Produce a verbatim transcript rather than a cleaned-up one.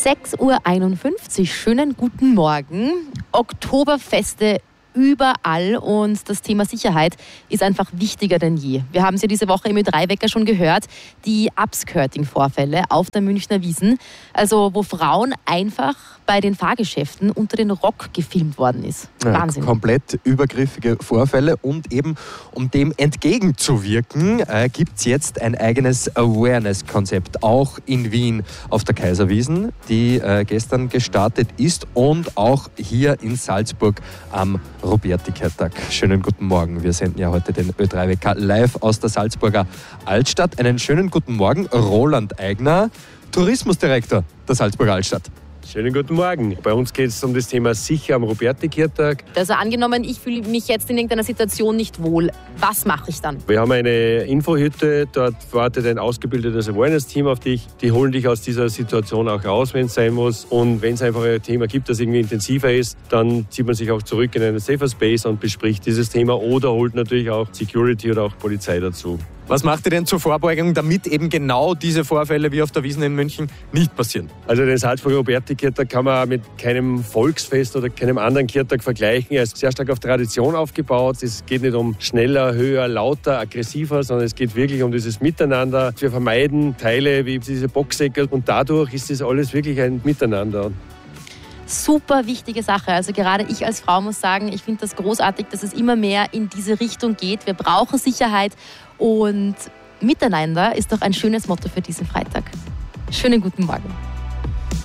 sechs Uhr einundfünfzig, schönen guten Morgen. Oktoberfeste überall und das Thema Sicherheit ist einfach wichtiger denn je. Wir haben es ja diese Woche im Ö drei Wecker schon gehört, die Upskirting-Vorfälle auf der Münchner Wiesn, also wo Frauen einfach bei den Fahrgeschäften unter den Rock gefilmt worden ist. Wahnsinn. Ja, komplett übergriffige Vorfälle und eben um dem entgegenzuwirken, äh, gibt es jetzt ein eigenes Awareness-Konzept, auch in Wien auf der Kaiserwiesn, die äh, gestern gestartet ist und auch hier in Salzburg am Roberti-Kehrtag. Schönen guten Morgen. Wir senden ja heute den Ö drei Wecker live aus der Salzburger Altstadt. Einen schönen guten Morgen, Roland Eigner, Tourismusdirektor der Salzburger Altstadt. Schönen guten Morgen. Bei uns geht es um das Thema sicher am Roberti-Kehrtag. Also angenommen, ich fühle mich jetzt in irgendeiner Situation nicht wohl. Was mache ich dann? Wir haben eine Infohütte, dort wartet ein ausgebildetes Awareness-Team auf dich. Die holen dich aus dieser Situation auch raus, wenn es sein muss. Und wenn es einfach ein Thema gibt, das irgendwie intensiver ist, dann zieht man sich auch zurück in einen safer Space und bespricht dieses Thema oder holt natürlich auch Security oder auch Polizei dazu. Was macht ihr denn zur Vorbeugung, damit eben genau diese Vorfälle wie auf der Wiesn in München nicht passieren? Also den Salzburger Roberti-Kehrtag kann man mit keinem Volksfest oder keinem anderen Kehrtag vergleichen. Er ist sehr stark auf Tradition aufgebaut. Es geht nicht um schneller, höher, lauter, aggressiver, sondern es geht wirklich um dieses Miteinander. Wir vermeiden Teile wie diese Boxsäcke und dadurch ist das alles wirklich ein Miteinander. Super wichtige Sache. Also gerade ich als Frau muss sagen, ich finde das großartig, dass es immer mehr in diese Richtung geht. Wir brauchen Sicherheit und Miteinander ist doch ein schönes Motto für diesen Freitag. Schönen guten Morgen.